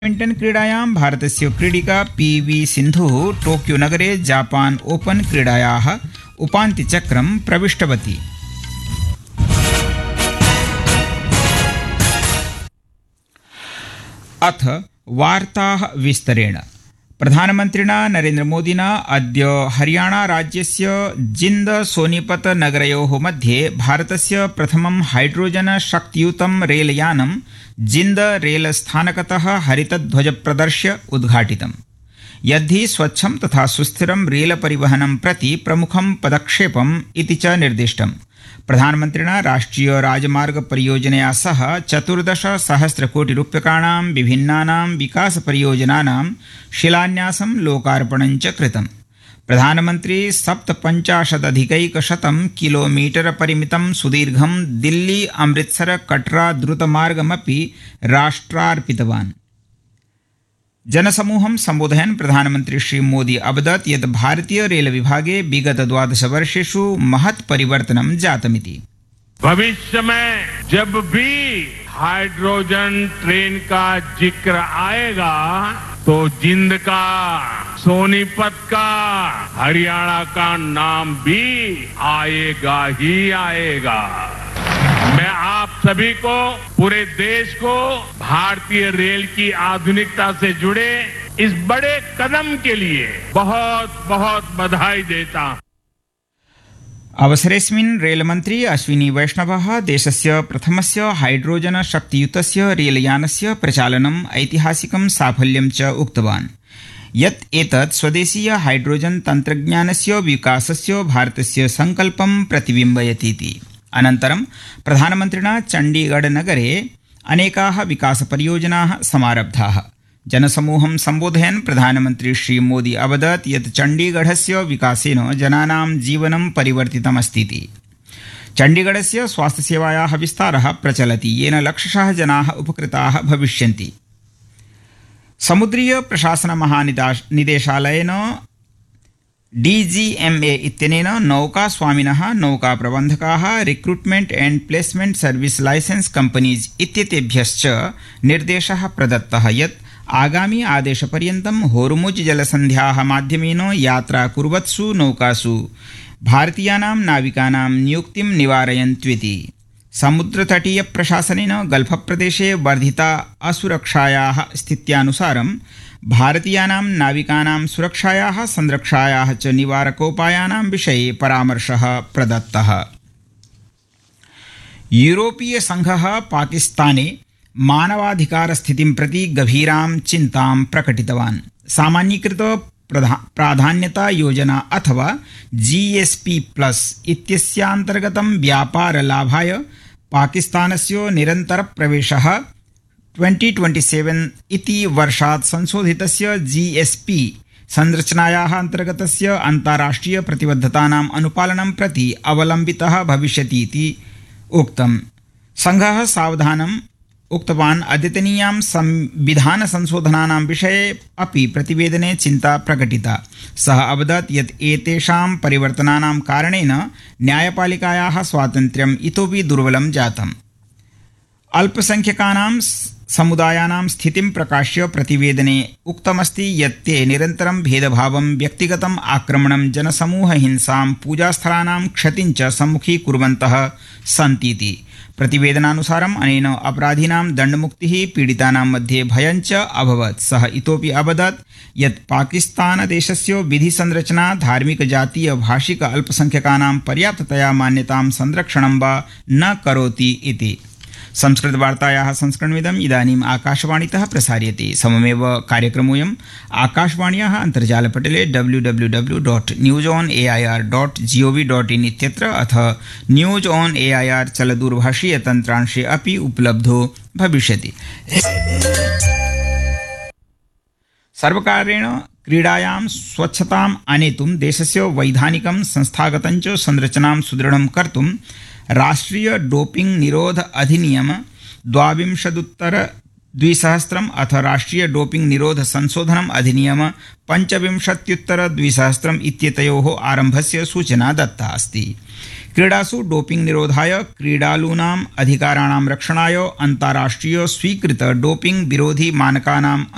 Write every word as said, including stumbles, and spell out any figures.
Badminton क्रीडायां भारतस्य क्रीडिका P V सिन्धुः Tokyo नगरे जापान ओपन क्रीडायाः उपान्त्यचक्रं प्रविष्टवती। अथ वार्ताः विस्तरेण। प्रधानमन्त्रिणा नरेन्द्रमोदिना अद्य हरियाणा राज्यस्य जिन्द सोनीपत नगरयोः मध्ये भारतस्य प्रथमं हाइड्रोजन शक्तियुतं रेलयानं जिन्द रेलस्थानकतः हरितध्वज प्रदर्श्य उद्घाटितम्। यद्धि स्वच्छं तथा सुस्थिरं रेलपरिवहनं प्रति प्रमुखं पदक्षेपम् इति च निर्दिष्टम्। प्रधानमन्त्रिणा राष्ट्रिय राजमार्ग परियोजनया सह चतुर्दश सहस्रकोटिरूप्यकाणां विभिन्नानां विकासपरियोजनानां शिलान्यासं लोकार्पणं च कृतम्। प्रधानमन्त्री सप्तपञ्चाशदधिकैकशतं किलोमीटर परिमितं सुदीर्घं दिल्ली अमृतसर कटरा द्रुतमार्गमपि राष्ट्रार्पितवान्। जनसमूहं सम्बोधयन् प्रधानमन्त्री श्री मोदी अवदत् यत् भारतीय रेल विभागे विगत द्वादश वर्षेषु महत् परिवर्तनं जातमिति। भविष्य में जब भी हाइड्रोजन ट्रेन का जिक्र आएगा तो जिंद का, सोनीपत का, हरियाणा का नाम भी आएगा ही आएगा। मैं आप सभी को, पूरे देश को भारतीय रेल की आधुनिकता से जुड़े इस बड़े कदम के लिए बहुत बहुत बधाई देता हूं। अवसरेऽस्मिन् रेलमन्त्री अश्विनी वैष्णवः देशस्य प्रथमस्य हाइड्रोजन शक्तियुतस्य रेलयानस्य प्रचालनम् ऐतिहासिकं साफल्यं च उक्तवान्, यत् एतत् स्वदेशीय हाइड्रोजन तन्त्रज्ञानस्य विकासस्य भारतस्य संकल्पं प्रतिबिम्बयतीति। अनन्तरं प्रधानमन्त्रिणा चण्डीगढ़ नगरे अनेकाः विकासपरियोजनाः समारब्धाः। जनसमूहं सम्बोधयन् प्रधानमन्त्री श्री मोदी अवदत् यत् चण्डीगढ़स्य विकासेन जनानां जीवनं परिवर्तितमस्तीति। चण्डीगढ़स्य स्वास्थ्यसेवायाः विस्तारः प्रचलति, येन लक्षशः जनाः उपकृताः भविष्यन्ति। समुद्रीय प्रशासन महानिदेशालयेन डीजीएमए इत्यनेन नौकास्वामिनः, नौकाप्रबन्धकाः, recruitment and placement service licence companies इत्येतेभ्यश्च निर्देशः प्रदत्तः यत् आगामी आदेशपर्यन्तं होर्मुज जलसन्ध्याः माध्यमेन यात्रा कुर्वत्सु नौकासु भारतीयानां नाविकानां नियुक्तिं निवारयन्त्विति। समुद्रतटीय प्रशासनेन गल्फ प्रदेशे वर्धिता असुरक्षायाः स्थित्यानुसारं भारतीयानां नाविकानां सुरक्षायाः संरक्षायाः च निवारकोपायानां विषये परामर्शः प्रदत्तः। यूरोपीय संघः पाकिस्ताने मानवाधिकार स्थितिं प्रति गभीरां चिन्तां प्रकटितवान्। सामान्यीकृत प्राधान्यता योजना अथवा जीएसपी प्लस इत्यस्यान्तर्गतं व्यापार लाभाय पाकिस्तानस्य निरन्तर प्रवेशः दो हज़ार सत्ताईस इति वर्षात् संशोधितस्य जीएसपी संरचनायाः अन्तर्गतस्य अन्ताराष्ट्रिय प्रतिबद्धतानाम् अनुपालनं प्रति अवलम्बितः भविष्यति इति उक्तम्। संघः सावधानम् उक्तवान् अद्यतनीयां संविधान संशोधनानां विषये अपि प्रतिवेदने चिन्ता प्रकटिता। सः अवदत् यत् एतेषां परिवर्तनानां कारणेन न्यायपालिकायाः स्वातन्त्र्यम् इतोपि दुर्बलं जातम्। अल्पसंख्यकानां समुदायानां स्थितिं प्रकाश्य प्रतिवेदने उक्तमस्ति यत् ते निरन्तरं भेदभावं, व्यक्तिगतम् आक्रमणं, जनसमूहहिंसां, पूजास्थलानां क्षतिं च सम्मुखीकुर्वन्तः सन्तीति। प्रतिवेदनानुसारम् अनेन अपराधिनां दण्डमुक्तिः, पीडितानां मध्ये भयं च अभवत्। सः इतोपि अवदत् यत् पाकिस्तानदेशस्य विधिसंरचना धार्मिक, जातीय, भाषिक अल्पसंख्यकानां पर्याप्ततया मान्यतां संरक्षणं वा न करोति इति। संस्कृतवार्तायाः संस्करणमिदम् इदानीम् आकाशवाणीतः प्रसार्यते। सममेव कार्यक्रमोऽयम् आकाशवाण्याः अन्तर्जालपटले W W W dot news on A I R dot G O V dot in इत्यत्र अथ news on A I R चलदूरभाषीय तन्त्रांशे अपि उपलब्धो भविष्यति। सर्वकारेण क्रीडायां स्वच्छताम् आनेतुं देशस्य वैधानिकं संस्थागतं च संरचनां सुदृढं कर्तुं राष्ट्रीय डोपिंग निरोध अधिनियम द्वाविंशदुत्तर द्विसहस्रम् अथ राष्ट्रीय डोपिंग निरोध संशोधनम् अधिनियम पञ्चविंशत्युत्तर द्विसहस्रम् इत्येतयोः आरम्भस्य सूचना दत्ता अस्ति। क्रीडासु डोपिंग निरोधाय, क्रीडालूनाम् अधिकाराणां रक्षणाय अन्ताराष्ट्रिय स्वीकृत डोपिंग विरोधी मानकानां